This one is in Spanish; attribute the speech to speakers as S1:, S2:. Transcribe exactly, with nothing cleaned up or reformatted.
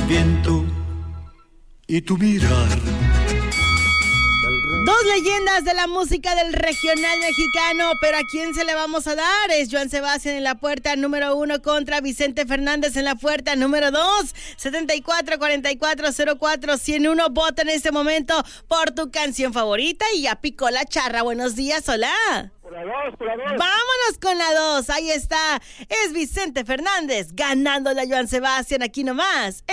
S1: viento y tu mirar.
S2: Dos leyendas de la música del regional mexicano, pero ¿a quién se le vamos a dar? Es Joan Sebastián en la puerta número uno contra Vicente Fernández en la puerta número dos. setenta y cuatro, cuarenta y cuatro, cero cuatro, ciento uno. Vota en este momento por tu canción favorita y ya picó la charra. Buenos días, hola.
S3: Por la dos, por la dos.
S2: Vámonos con la dos. Ahí está. Es Vicente Fernández ganándole a Joan Sebastián aquí nomás.